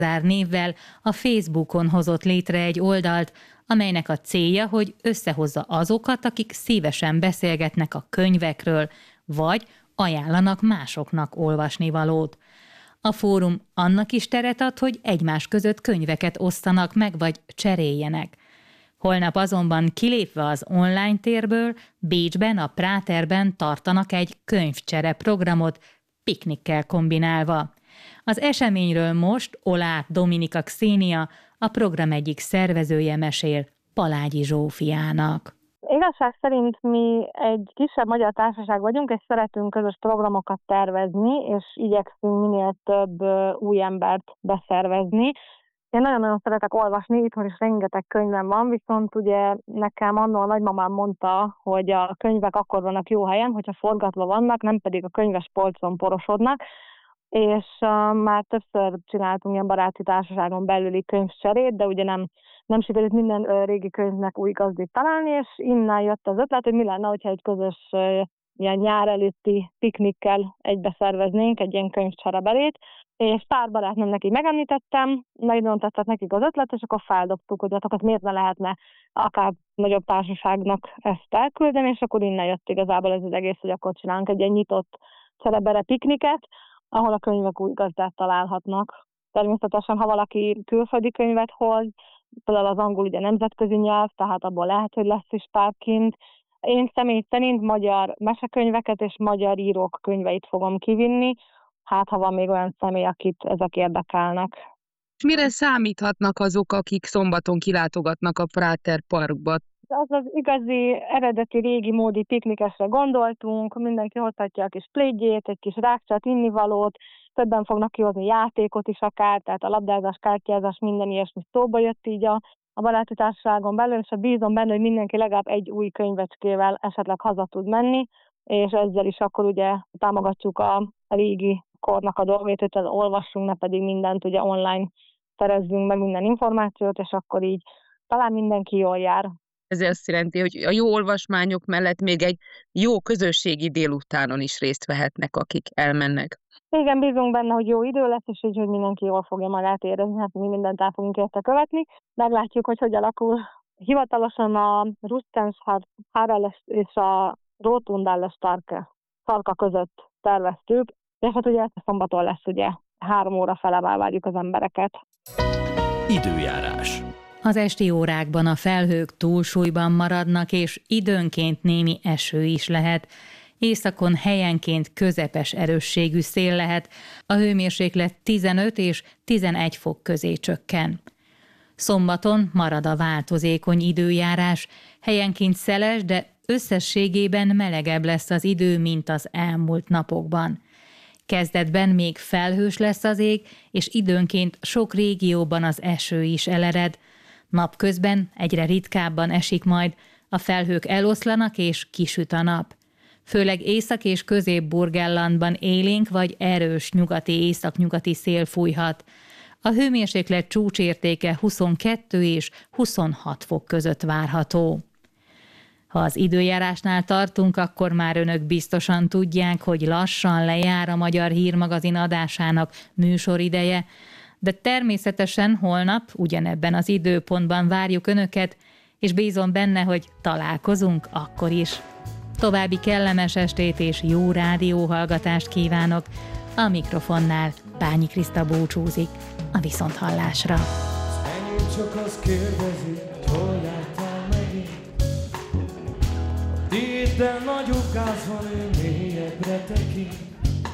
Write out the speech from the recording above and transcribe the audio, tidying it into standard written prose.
névvel a Facebookon hozott létre egy oldalt, amelynek a célja, hogy összehozza azokat, akik szívesen beszélgetnek a könyvekről, vagy ajánlanak másoknak olvasnivalót. A fórum annak is teret ad, hogy egymás között könyveket osztanak meg, vagy cseréljenek. Holnap azonban kilépve az online térből, Bécsben, a Práterben tartanak egy könyvcsere programot, piknikkel kombinálva. Az eseményről most Oláh Dominika Xénia, a program egyik szervezője mesél Palágyi Zsófiának. Igazság szerint mi egy kisebb magyar társaság vagyunk, és szeretünk közös programokat tervezni, és igyekszünk minél több új embert beszervezni. Én nagyon-nagyon szeretek olvasni, itthon is rengeteg könyvem van, viszont ugye nekem annól a nagymamám mondta, hogy a könyvek akkor vannak jó helyen, hogyha forgatva vannak, nem pedig a könyves polcon porosodnak, és már többször csináltunk ilyen baráti társaságon belüli könyvcserét, de ugye nem sikerült minden régi könyvnek új gazdit találni, és innen jött az ötlet, hogy mi lenne, hogyha egy közös ilyen nyár előtti piknikkel egybe szerveznénk egy ilyen könyvcserebelét, és pár barátnőmnek így megemlítettem, nagyon tetszett nekik az ötlet, és akkor feldobtuk, hogy akkor miért ne lehetne akár nagyobb társaságnak ezt elküldeni, és akkor innen jött igazából ez az egész, hogy akkor csinálunk egy ilyen nyitott cserebere pikniket, ahol a könyvek új gazdát találhatnak. Természetesen, ha valaki külföldi könyvet hoz, például az angol ugye nemzetközi nyelv, tehát abból lehet, hogy lesz is pár kint. Én személy szerint magyar mesekönyveket és magyar írók könyveit fogom kivinni, hát ha van még olyan személy, akit ezek érdekelnek. Mire számíthatnak azok, akik szombaton kilátogatnak a Práter Parkba? Az igazi, eredeti, régi módi piknikesre gondoltunk, mindenki hozhatja a kis plégyét, egy kis rákcsát, innivalót, többen fognak kihozni játékot is akár, tehát a labdázás, kártyázás, minden ilyesmi szóba jött így a baráti társaságon belül, és bízom benne, hogy mindenki legalább egy új könyvecskével esetleg haza tud menni, és ezzel is akkor ugye támogatjuk a régi kornak a dolgait, hogy olvassunk, ne pedig mindent ugye online szerezzünk meg minden információt, és akkor így talán mindenki jól jár. Ez azt jelenti, hogy a jó olvasmányok mellett még egy jó közösségi délutánon is részt vehetnek, akik elmennek. Igen, bízunk benne, hogy jó idő lesz, és így, hogy mindenki jól fogja magát érezni, hát mi mindent el fogunk érte követni. Meglátjuk, hogy alakul. Hivatalosan a Rustens Harales és a Rotundalle Starka között terveztük, és hát ugye szombaton lesz ugye 3 óra fele várjuk az embereket. Időjárás. Az esti órákban a felhők túlsúlyban maradnak, és időnként némi eső is lehet. Északon helyenként közepes erősségű szél lehet, a hőmérséklet 15 és 11 fok közé csökken. Szombaton marad a változékony időjárás, helyenként szeles, de összességében melegebb lesz az idő, mint az elmúlt napokban. Kezdetben még felhős lesz az ég, és időnként sok régióban az eső is elered. Napközben egyre ritkábban esik majd, a felhők eloszlanak és kisüt a nap. Főleg Észak- és Közép-Burgenlandban élénk vagy erős nyugati-északnyugati szél fújhat. A hőmérséklet csúcsértéke 22 és 26 fok között várható. Ha az időjárásnál tartunk, akkor már önök biztosan tudják, hogy lassan lejár a Magyar Hírmagazin adásának műsorideje, de természetesen holnap ugyanebben az időpontban várjuk önöket, és bízom benne, hogy találkozunk akkor is. További kellemes estét és jó rádióhallgatást kívánok. A mikrofonnál Bányi Kriszta búcsúzik. A viszonthallásra. Ennyi csak azt kérdezi, hogy hol jártál megint. Téttel nagyobb gáz van, ő mélyebbre tekint.